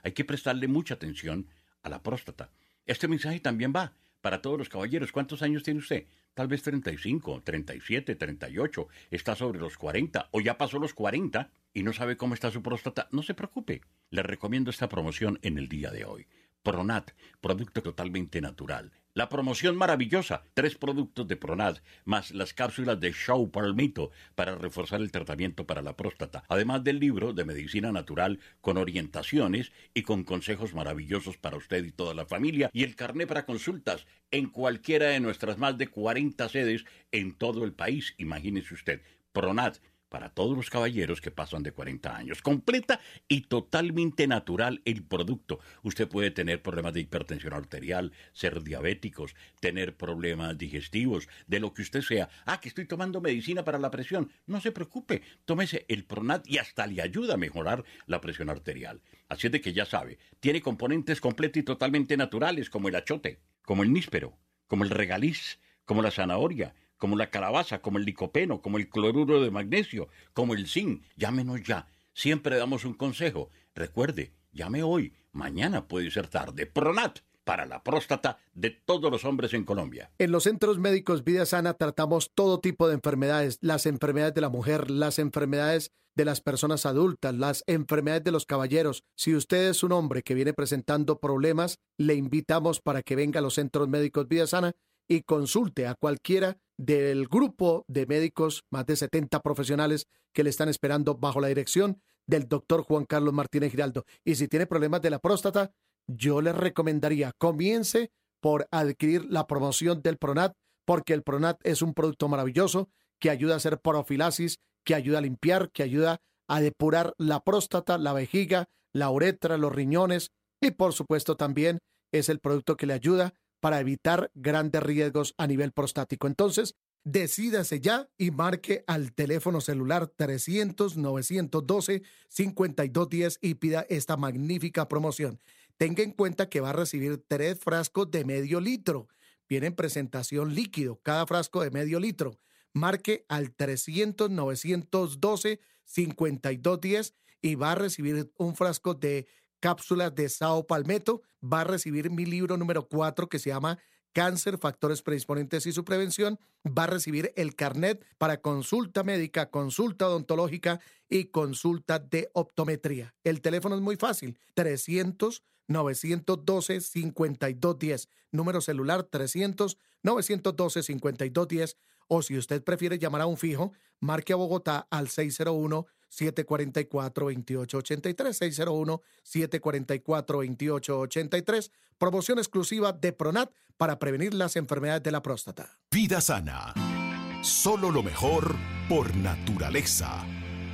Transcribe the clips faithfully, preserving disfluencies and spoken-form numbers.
hay que prestarle mucha atención a la próstata. Este mensaje también va para todos los caballeros. ¿Cuántos años tiene usted? Tal vez treinta y cinco, treinta y siete, treinta y ocho, está sobre los cuarenta o ya pasó los cuarenta y no sabe cómo está su próstata. No se preocupe, le recomiendo esta promoción en el día de hoy. Pronat, producto totalmente natural. La promoción maravillosa, tres productos de Pronat, más las cápsulas de Show Palmito para reforzar el tratamiento para la próstata, además del libro de medicina natural con orientaciones y con consejos maravillosos para usted y toda la familia, y el carné para consultas en cualquiera de nuestras más de cuarenta sedes en todo el país. Imagínese usted, Pronat, para todos los caballeros que pasan de cuarenta años. Completa y totalmente natural el producto. Usted puede tener problemas de hipertensión arterial, ser diabéticos, tener problemas digestivos, de lo que usted sea. Ah, que estoy tomando medicina para la presión. No se preocupe, tómese el Pronat y hasta le ayuda a mejorar la presión arterial. Así es de que ya sabe, tiene componentes completos y totalmente naturales como el achote, como el níspero, como el regaliz, como la zanahoria, como la calabaza, como el licopeno, como el cloruro de magnesio, como el zinc. Llámenos ya. Siempre damos un consejo. Recuerde, llame hoy. Mañana puede ser tarde. Pronat, para la próstata de todos los hombres en Colombia. En los centros médicos Vida Sana tratamos todo tipo de enfermedades. Las enfermedades de la mujer, las enfermedades de las personas adultas, las enfermedades de los caballeros. Si usted es un hombre que viene presentando problemas, le invitamos para que venga a los centros médicos Vida Sana y consulte a cualquiera del grupo de médicos, más de setenta profesionales que le están esperando bajo la dirección del doctor Juan Carlos Martínez Giraldo. Y si tiene problemas de la próstata, yo le recomendaría, comience por adquirir la promoción del Pronat, porque el Pronat es un producto maravilloso que ayuda a hacer profilaxis, que ayuda a limpiar, que ayuda a depurar la próstata, la vejiga, la uretra, los riñones, y por supuesto también es el producto que le ayuda para evitar grandes riesgos a nivel prostático. Entonces, decídase ya y marque al teléfono celular trescientos, novecientos doce, cincuenta y dos diez y pida esta magnífica promoción. Tenga en cuenta que va a recibir tres frascos de medio litro. Viene en presentación líquido, cada frasco de medio litro. Marque al trescientos, novecientos doce, cincuenta y dos diez y va a recibir un frasco de cápsulas de Sao Palmetto. Va a recibir mi libro número cuatro que se llama Cáncer, Factores Predisponentes y su Prevención. Va a recibir el carnet para consulta médica, consulta odontológica y consulta de optometría. El teléfono es muy fácil, trescientos, novecientos doce, cincuenta y dos diez. Número celular trescientos, novecientos doce, cincuenta y dos diez. O si usted prefiere llamar a un fijo, marque a Bogotá al seis cero uno, siete cuatro cuatro, dos ocho ocho tres, seis cero uno, siete cuatro cuatro, dos ocho ocho tres. Promoción exclusiva de Pronat para prevenir las enfermedades de la próstata. Vida Sana. Solo lo mejor por naturaleza.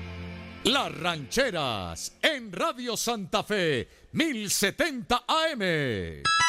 Las Rancheras en Radio Santa Fe, mil setenta A M.